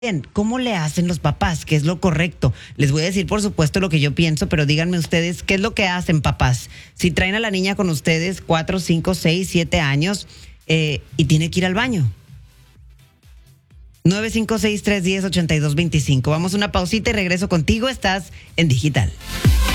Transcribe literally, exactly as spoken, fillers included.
Bien, ¿cómo le hacen los papás? ¿Qué es lo correcto? Les voy a decir, por supuesto, lo que yo pienso, pero díganme ustedes, ¿qué es lo que hacen, papás? Si traen a la niña con ustedes cuatro, cinco, seis, siete años eh, y tiene que ir al baño. nueve cinco seis, tres uno cero, ocho dos dos cinco. Vamos a una pausita y regreso contigo. Estás en Digital.